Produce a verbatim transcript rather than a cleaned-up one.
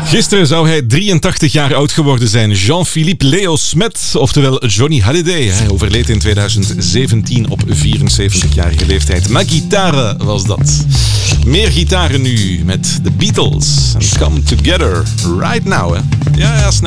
Gisteren zou hij drieëntachtig jaar oud geworden zijn. Jean-Philippe Leo Smet, oftewel Johnny Hallyday. Hij overleed in tweeduizend zeventien op vierenzeventigjarige leeftijd. Maar gitaren was dat. Meer gitaren nu met The Beatles. And Come Together Right Now. Hè. Ja, ja, snel.